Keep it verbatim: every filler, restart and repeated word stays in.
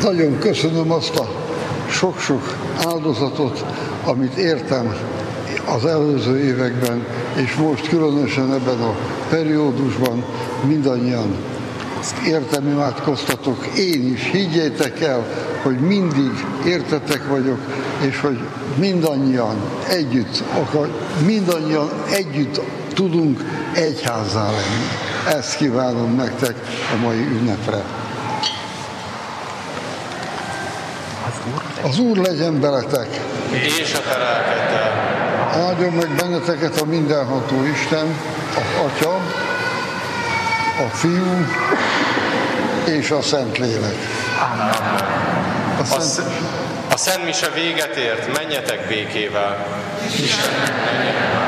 Nagyon köszönöm azt a sok-sok áldozatot, amit értem az előző években, és most különösen ebben a periódusban mindannyian értem imádkoztatok. Én is, higgyétek el, hogy mindig értetek vagyok, és hogy mindannyian együtt, akar, mindannyian együtt tudunk egyházzá lenni. Ezt kívánom nektek a mai ünnepre. Az Úr legyen veletek! És a te lelkeddel. Áldjon meg benneteket a mindenható Isten, az Atya, a Fiú és a Szentlélek. A, Szent... a Szent Mise véget ért, menjetek békével. Isten, menjetek.